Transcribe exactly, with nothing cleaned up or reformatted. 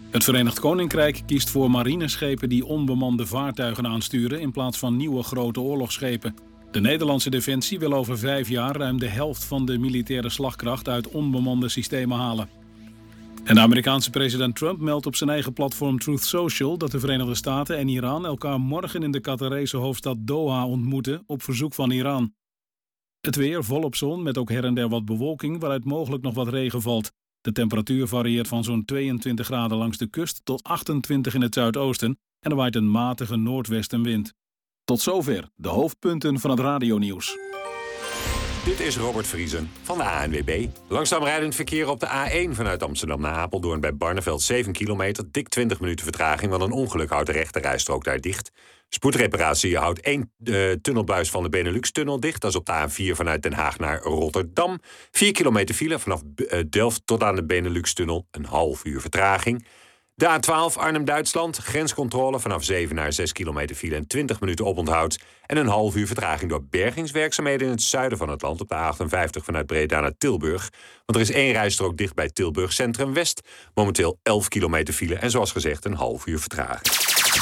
Het Verenigd Koninkrijk kiest voor marineschepen die onbemande vaartuigen aansturen in plaats van nieuwe grote oorlogsschepen. De Nederlandse Defensie wil over vijf jaar ruim de helft van de militaire slagkracht uit onbemande systemen halen. En de Amerikaanse president Trump meldt op zijn eigen platform Truth Social dat de Verenigde Staten en Iran elkaar morgen in de Qatarese hoofdstad Doha ontmoeten op verzoek van Iran. Het weer volop zon met ook her en der wat bewolking waaruit mogelijk nog wat regen valt. De temperatuur varieert van zo'n tweeëntwintig graden langs de kust tot achtentwintig in het zuidoosten en er waait een matige noordwestenwind. Tot zover de hoofdpunten van het radionieuws. Dit is Robert Vriesen van de A N W B. Langzaam rijdend verkeer op de A één vanuit Amsterdam naar Apeldoorn bij Barneveld zeven kilometer. Dik twintig minuten vertraging, want een ongeluk houdt de rechte rijstrook daar dicht. Spoedreparatie houdt één uh, tunnelbuis van de Benelux-tunnel dicht. Dat is op de A vier vanuit Den Haag naar Rotterdam. vier kilometer file vanaf uh, Delft tot aan de Benelux-tunnel. Een half uur vertraging. De A twaalf Arnhem-Duitsland, grenscontrole vanaf zeven naar zes kilometer file en twintig minuten oponthoud. En een half uur vertraging door bergingswerkzaamheden in het zuiden van het land op de A achtenvijftig vanuit Breda naar Tilburg. Want er is één rijstrook dicht bij Tilburg Centrum West. Momenteel elf kilometer file en zoals gezegd een half uur vertraging.